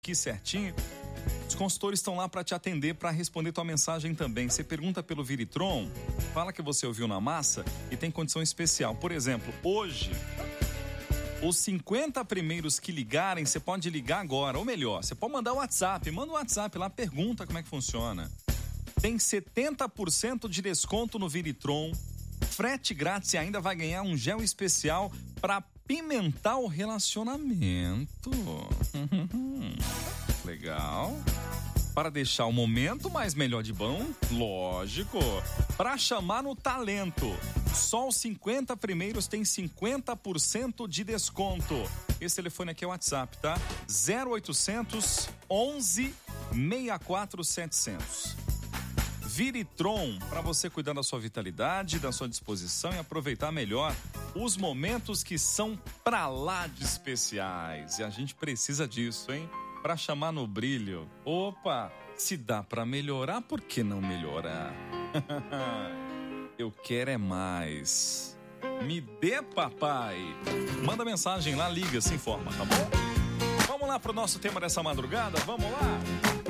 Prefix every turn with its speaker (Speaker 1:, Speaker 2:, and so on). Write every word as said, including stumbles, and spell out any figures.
Speaker 1: aqui certinho. Os consultores estão lá para te atender, para responder tua mensagem também. Você pergunta pelo Viritron, fala que você ouviu na massa e tem condição especial. Por exemplo, hoje, os cinquenta primeiros que ligarem, você pode ligar agora. Ou melhor, você pode mandar o WhatsApp. Manda o WhatsApp lá, pergunta como é que funciona. Tem setenta por cento de desconto no Viritron. Frete grátis e ainda vai ganhar um gel especial para pimentar o relacionamento. Legal. Para deixar o momento mais melhor de bom, lógico. Para chamar no talento. Só os cinquenta primeiros tem cinquenta por cento de desconto. Esse telefone aqui é o WhatsApp, tá? zero oitocentos, onze, sessenta e quatro, setecentos. Viritron, para você cuidar da sua vitalidade, da sua disposição e aproveitar melhor os momentos que são pra lá de especiais. E a gente precisa disso, hein? Para chamar no brilho. Opa, se dá para melhorar, por que não melhorar? Eu quero é mais. Me dê, papai. Manda mensagem lá, liga, se informa, tá bom? Vamos lá pro nosso tema dessa madrugada? Vamos lá?